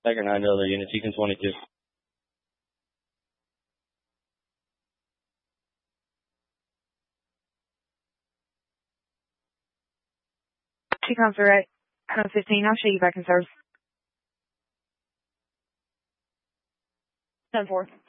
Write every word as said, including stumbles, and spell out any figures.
Tiger nine to other units, Beacon twenty-two. She comes direct. Code fifteen, I'll show you back in service. ten four.